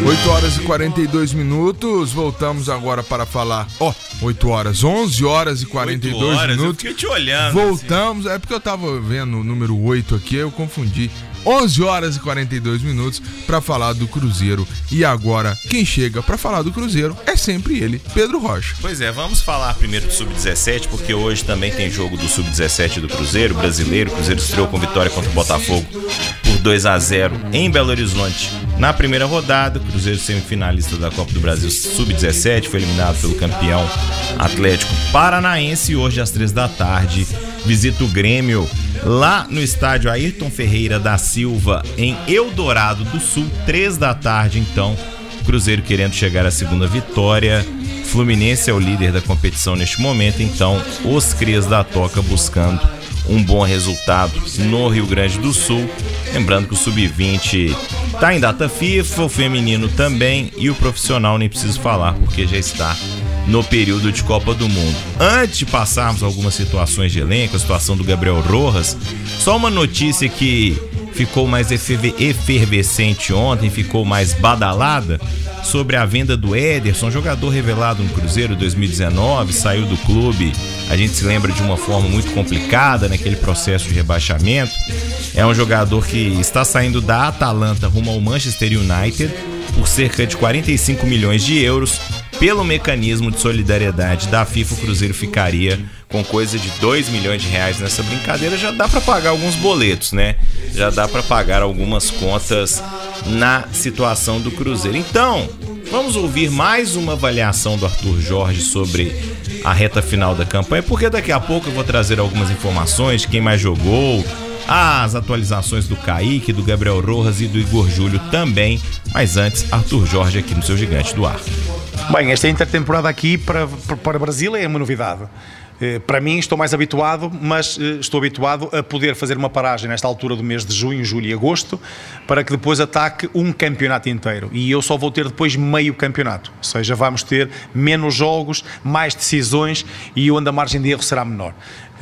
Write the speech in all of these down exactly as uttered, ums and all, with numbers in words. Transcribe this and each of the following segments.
oito horas e quarenta e dois minutos, voltamos agora para falar, ó, oh, oito horas, onze horas e quarenta e dois horas, minutos. Eu fiquei te olhando. Voltamos, assim. É porque eu tava vendo o número oito aqui, eu confundi. onze horas e quarenta e dois minutos para falar do Cruzeiro. E agora, quem chega para falar do Cruzeiro é sempre ele, Pedro Rocha. Pois é, vamos falar primeiro do sub dezessete, porque hoje também tem jogo do sub dezessete do Cruzeiro, brasileiro. O Cruzeiro estreou com vitória contra o Botafogo por dois a zero em Belo Horizonte. Na primeira rodada, o Cruzeiro semifinalista da Copa do Brasil sub dezessete, foi eliminado pelo campeão Atlético Paranaense. E hoje às três da tarde visita o Grêmio lá no estádio Ayrton Ferreira da Silva, em Eldorado do Sul, três da tarde. Então, Cruzeiro querendo chegar à segunda vitória. Fluminense é o líder da competição neste momento, então os Crias da Toca buscando um bom resultado no Rio Grande do Sul. Lembrando que o sub vinte está em data FIFA, o feminino também, e o profissional nem preciso falar, porque já está no período de Copa do Mundo. Antes de passarmos algumas situações de elenco, a situação do Gabriel Rojas, só uma notícia que ficou mais efervescente ontem, ficou mais badalada, sobre a venda do Ederson, jogador revelado no Cruzeiro dois mil e dezenove, saiu do clube, a gente se lembra, de uma forma muito complicada naquele processo de rebaixamento. É um jogador que está saindo da Atalanta rumo ao Manchester United por cerca de quarenta e cinco milhões de euros. Pelo mecanismo de solidariedade da FIFA, o Cruzeiro ficaria com coisa de dois milhões de reais nessa brincadeira. Já dá para pagar alguns boletos, né? Já dá para pagar algumas contas na situação do Cruzeiro. Então, vamos ouvir mais uma avaliação do Arthur Jorge sobre a reta final da campanha, porque daqui a pouco eu vou trazer algumas informações de quem mais jogou, as atualizações do Kaique, do Gabriel Rojas e do Igor Júlio também. Mas antes, Arthur Jorge aqui no seu Gigante do Ar. Bem, esta intertemporada aqui para, para Brasília é uma novidade. Para mim, estou mais habituado, mas estou habituado a poder fazer uma paragem nesta altura do mês de junho, julho e agosto, para que depois ataque um campeonato inteiro. E eu só vou ter depois meio campeonato. Ou seja, vamos ter menos jogos, mais decisões e onde a margem de erro será menor.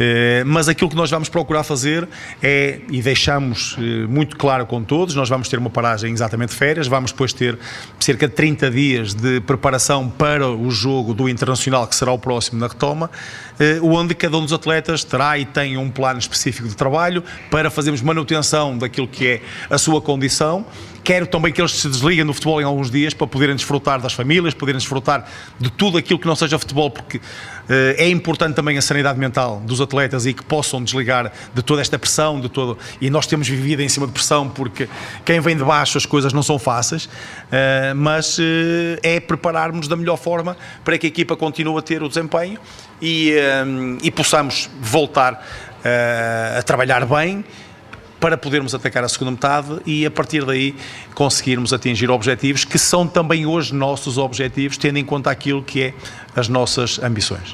Mas aquilo que nós vamos procurar fazer é, e deixamos muito claro com todos, nós vamos ter uma paragem exatamente de férias, vamos depois ter cerca de trinta dias de preparação para o jogo do Internacional, que será o próximo na retoma, onde cada um dos atletas terá e tem um plano específico de trabalho para fazermos manutenção daquilo que é a sua condição. Quero também que eles se desliguem do futebol em alguns dias para poderem desfrutar das famílias, poderem desfrutar de tudo aquilo que não seja futebol, porque uh, é importante também a sanidade mental dos atletas e que possam desligar de toda esta pressão, de todo... e nós temos vivido em cima de pressão, porque quem vem de baixo as coisas não são fáceis, uh, mas uh, é prepararmos da melhor forma para que a equipa continue a ter o desempenho e, uh, e possamos voltar uh, a trabalhar bem, para podermos atacar a segunda metade e a partir daí conseguirmos atingir objetivos que são também hoje nossos objetivos, tendo em conta aquilo que é as nossas ambições.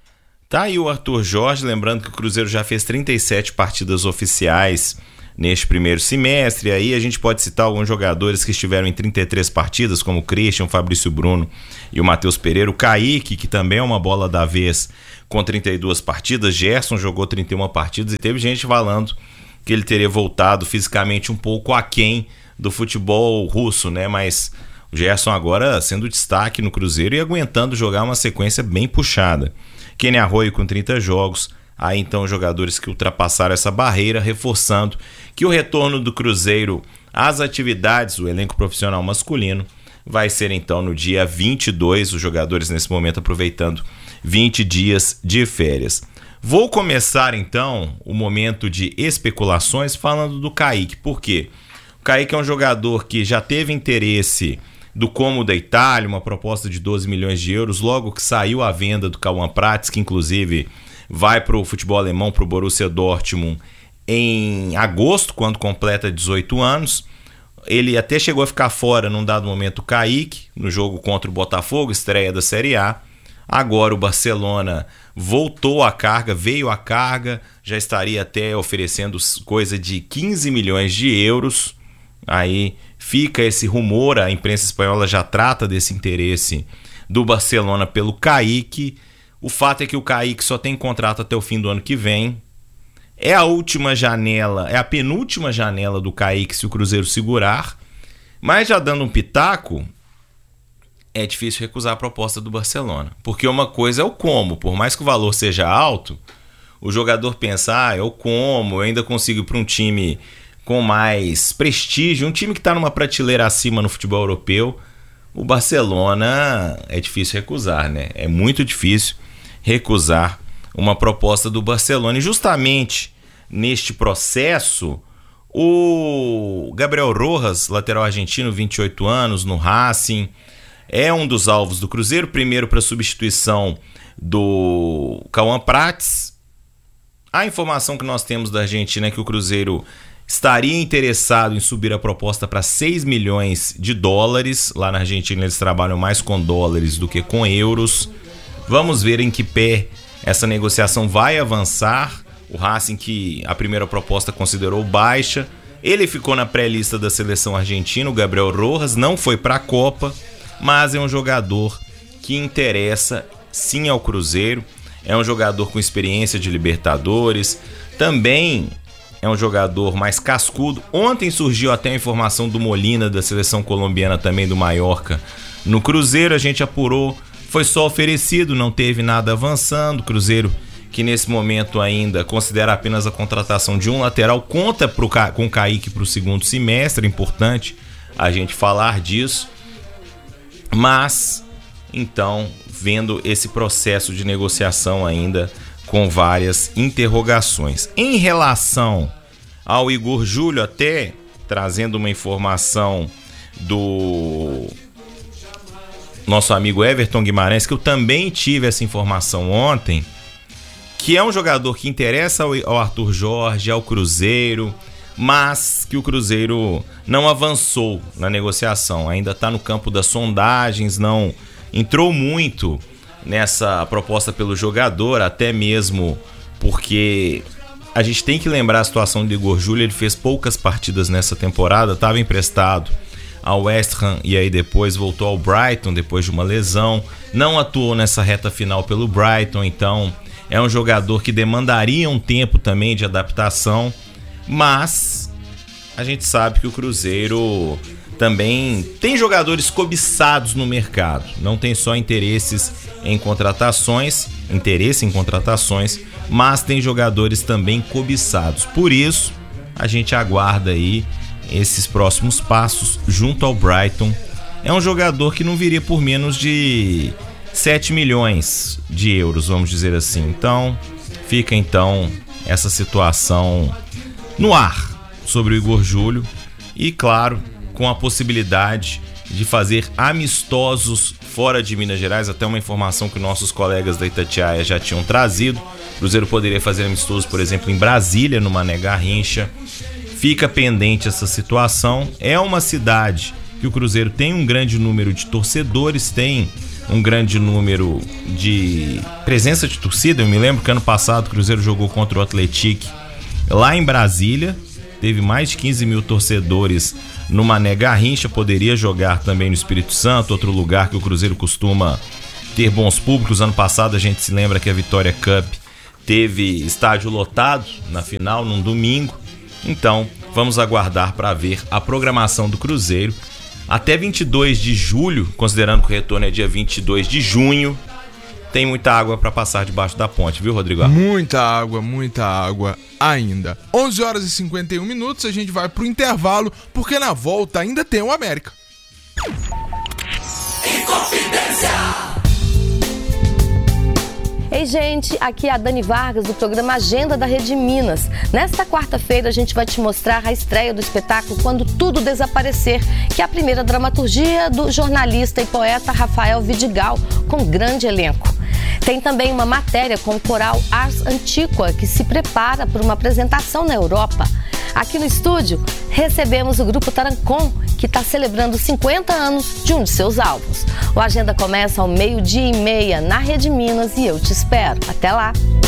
Tá aí o Arthur Jorge, lembrando que o Cruzeiro já fez trinta e sete partidas oficiais neste primeiro semestre. Aí a gente pode citar alguns jogadores que estiveram em trinta e três partidas, como o Christian, o Fabrício Bruno e o Matheus Pereira. O Kaique, que também é uma bola da vez, com trinta e duas partidas. Gerson jogou trinta e uma partidas e teve gente falando que ele teria voltado fisicamente um pouco aquém do futebol russo, né? Mas o Gerson agora sendo destaque no Cruzeiro e aguentando jogar uma sequência bem puxada. Kenny Arroyo com trinta jogos, aí então jogadores que ultrapassaram essa barreira, reforçando que o retorno do Cruzeiro às atividades, o elenco profissional masculino, vai ser então no dia vinte e dois, os jogadores nesse momento aproveitando vinte dias de férias. Vou começar então o momento de especulações falando do Kaique. Por quê? O Kaique é um jogador que já teve interesse do Como da Itália, uma proposta de doze milhões de euros, logo que saiu a venda do Cauã Prats, que inclusive vai para o futebol alemão, para o Borussia Dortmund, em agosto, quando completa dezoito anos. Ele até chegou a ficar fora num dado momento o Kaique, no jogo contra o Botafogo, estreia da Série A. Agora o Barcelona voltou à carga, veio à carga, já estaria até oferecendo coisa de quinze milhões de euros. Aí fica esse rumor, a imprensa espanhola já trata desse interesse do Barcelona pelo Kaique. O fato é que o Kaique só tem contrato até o fim do ano que vem. É a última janela, é a penúltima janela do Kaique se o Cruzeiro segurar. Mas já dando um pitaco, é difícil recusar a proposta do Barcelona. Porque uma coisa é o como. Por mais que o valor seja alto, o jogador pensa, ah, eu como, eu ainda consigo ir para um time com mais prestígio, um time que está numa prateleira acima no futebol europeu. O Barcelona é difícil recusar, né? É muito difícil recusar uma proposta do Barcelona. E justamente neste processo, o Gabriel Rojas, lateral argentino, vinte e oito anos, no Racing, é um dos alvos do Cruzeiro, primeiro para substituição do Cauã Prates. A informação que nós temos da Argentina é que o Cruzeiro estaria interessado em subir a proposta para seis milhões de dólares. Lá na Argentina eles trabalham mais com dólares do que com euros. Vamos ver em que pé essa negociação vai avançar. O Racing, que a primeira proposta considerou baixa, ele ficou na pré-lista da seleção argentina, o Gabriel Rojas, não foi para a Copa, mas é um jogador que interessa sim ao Cruzeiro. É um jogador com experiência de Libertadores, também é um jogador mais cascudo. Ontem surgiu até a informação do Molina, da seleção colombiana, também do Mallorca, no Cruzeiro. A gente apurou, foi só oferecido, não teve nada avançando. O Cruzeiro, que nesse momento ainda considera apenas a contratação de um lateral, conta pro, com o Kaique para o segundo semestre. É importante a gente falar disso. Mas, então, vendo esse processo de negociação ainda com várias interrogações. Em relação ao Igor Júlio, até trazendo uma informação do nosso amigo Everton Guimarães, que eu também tive essa informação ontem, que é um jogador que interessa ao Arthur Jorge, ao Cruzeiro, mas que o Cruzeiro não avançou na negociação, ainda está no campo das sondagens, não entrou muito nessa proposta pelo jogador, até mesmo porque a gente tem que lembrar a situação do Igor Júlio. Ele fez poucas partidas nessa temporada, estava emprestado ao West Ham e aí depois voltou ao Brighton depois de uma lesão, não atuou nessa reta final pelo Brighton, então é um jogador que demandaria um tempo também de adaptação, mas a gente sabe que o Cruzeiro também tem jogadores cobiçados no mercado, não tem só interesses em contratações, interesse em contratações, mas tem jogadores também cobiçados. Por isso, a gente aguarda aí esses próximos passos junto ao Brighton. É um jogador que não viria por menos de sete milhões de euros, vamos dizer assim. Então, fica então essa situação no ar sobre o Igor Júlio e, claro, com a possibilidade de fazer amistosos fora de Minas Gerais, até uma informação que nossos colegas da Itatiaia já tinham trazido. O Cruzeiro poderia fazer amistosos, por exemplo, em Brasília, no Mané Garrincha. Fica pendente essa situação. É uma cidade que o Cruzeiro tem um grande número de torcedores, tem um grande número de presença de torcida. Eu me lembro que ano passado o Cruzeiro jogou contra o Atlético lá em Brasília, teve mais de quinze mil torcedores no Mané Garrincha. Poderia jogar também no Espírito Santo, outro lugar que o Cruzeiro costuma ter bons públicos. Ano passado a gente se lembra que a Vitória Cup teve estádio lotado na final, num domingo. Então vamos aguardar para ver a programação do Cruzeiro até vinte e dois de julho, considerando que o retorno é dia vinte e dois de junho. Tem muita água para passar debaixo da ponte, viu, Rodrigo? Muita água, muita água ainda. onze horas e cinquenta e um minutos, a gente vai pro intervalo, porque na volta ainda tem o América. Inconfidência. Ei, gente, aqui é a Dani Vargas do programa Agenda da Rede Minas. Nesta quarta-feira a gente vai te mostrar a estreia do espetáculo Quando Tudo Desaparecer, que é a primeira dramaturgia do jornalista e poeta Rafael Vidigal, com grande elenco. Tem também uma matéria com o coral Ars Antiqua, que se prepara para uma apresentação na Europa. Aqui no estúdio, recebemos o grupo Tarancon, que está celebrando cinquenta anos de um de seus álbuns. O Agenda começa ao meio-dia e meia na Rede Minas e eu te espero. Até lá!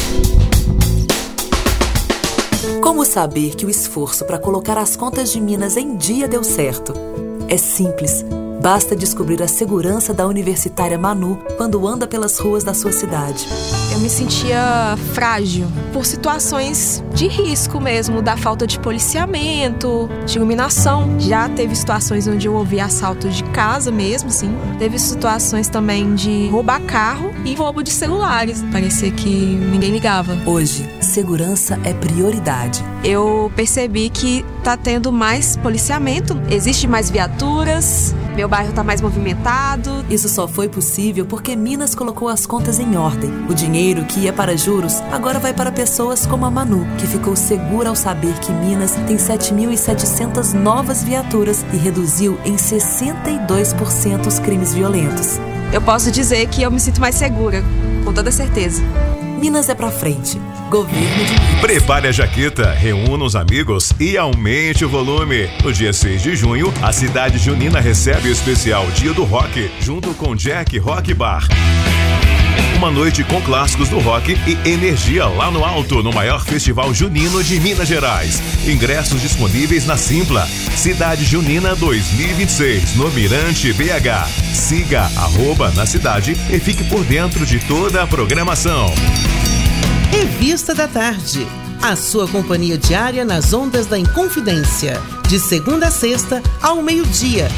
Como saber que o esforço para colocar as contas de Minas em dia deu certo? É simples. Basta descobrir a segurança da universitária Manu quando anda pelas ruas da sua cidade. Eu me sentia frágil por situações de risco mesmo, da falta de policiamento, de iluminação. Já teve situações onde eu ouvi assalto de casa mesmo, sim. Teve situações também de roubar carro e roubo de celulares. Parecia que ninguém ligava. Hoje, segurança é prioridade. Eu percebi que tá tendo mais policiamento, existe mais viaturas, meu bairro tá mais movimentado. Isso só foi possível porque Minas colocou as contas em ordem. O dinheiro que ia para juros agora vai para pessoas como a Manu, que ficou segura ao saber que Minas tem sete mil e setecentas novas viaturas e reduziu em sessenta e dois por cento os crimes violentos. Eu posso dizer que eu me sinto mais segura, com toda certeza. Minas é pra frente. Governo de Minas. Prepare a jaqueta, reúna os amigos e aumente o volume. No dia seis de junho, a cidade junina recebe o especial Dia do Rock, junto com Jack Rock Bar. Uma noite com clássicos do rock e energia lá no alto, no maior festival junino de Minas Gerais. Ingressos disponíveis na Simpla. Cidade Junina dois mil e vinte e seis, no Mirante B H. Siga arroba na cidade e fique por dentro de toda a programação. Revista da Tarde. A sua companhia diária nas ondas da Inconfidência. De segunda a sexta, ao meio-dia.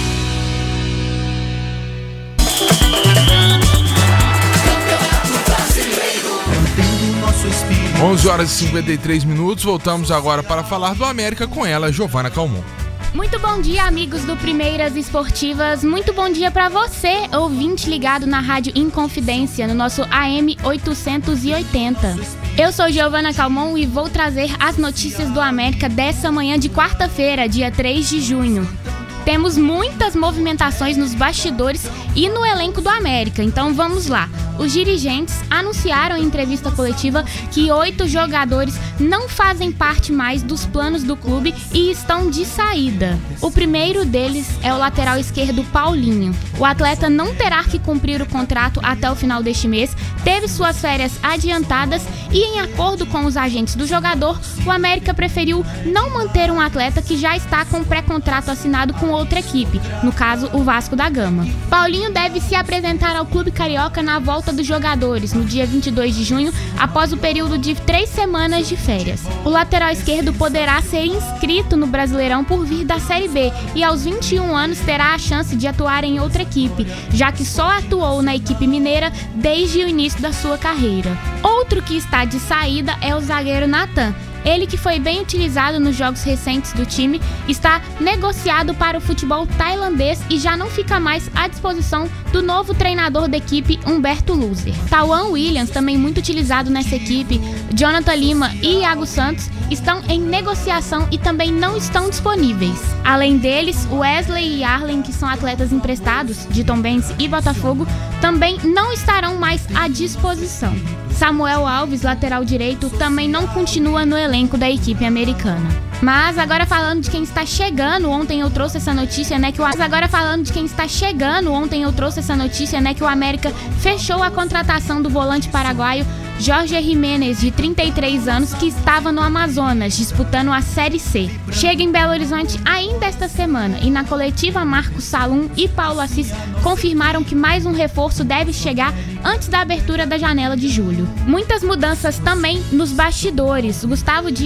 onze horas e cinquenta e três minutos, voltamos agora para falar do América com ela, Giovana Calmon. Muito bom dia, amigos do Primeiras Esportivas. Muito bom dia para você, ouvinte ligado na Rádio Inconfidência, no nosso A M oitocentos e oitenta. Eu sou Giovana Calmon e vou trazer as notícias do América dessa manhã de quarta-feira, dia três de junho. Temos muitas movimentações nos bastidores e no elenco do América, então vamos lá. Os dirigentes anunciaram em entrevista coletiva que oito jogadores não fazem parte mais dos planos do clube e estão de saída. O primeiro deles é o lateral esquerdo Paulinho. O atleta não terá que cumprir o contrato até o final deste mês, teve suas férias adiantadas e, em acordo com os agentes do jogador, o América preferiu não manter um atleta que já está com pré-contrato assinado com outra equipe, no caso o Vasco da Gama. Paulinho deve se apresentar ao clube carioca na volta dos jogadores, no dia vinte e dois de junho, após o período de três semanas de férias. O lateral esquerdo poderá ser inscrito no Brasileirão por vir da Série B e aos vinte e um anos terá a chance de atuar em outra equipe, já que só atuou na equipe mineira desde o início da sua carreira. Outro que está de saída é o zagueiro Natan. Ele, que foi bem utilizado nos jogos recentes do time, está negociado para o futebol tailandês e já não fica mais à disposição do novo treinador da equipe, Humberto Luzer. Tauan Williams, também muito utilizado nessa equipe, Jonathan Lima e Iago Santos estão em negociação e também não estão disponíveis. Além deles, Wesley e Arlen, que são atletas emprestados de Tombense e Botafogo, também não estarão mais à disposição. Samuel Alves, lateral direito, também não continua no elenco da equipe americana. Mas agora falando de quem está chegando, ontem eu trouxe essa notícia, né, que o Mas agora falando de quem está chegando, ontem eu trouxe essa notícia, né, que o América fechou a contratação do volante paraguaio Jorge Jiménez, de trinta e três anos, que estava no Amazonas, disputando a Série C. Chega em Belo Horizonte ainda esta semana e na coletiva Marcos Salum e Paulo Assis confirmaram que mais um reforço deve chegar antes da abertura da janela de julho. Muitas mudanças também nos bastidores. Gustavo Dias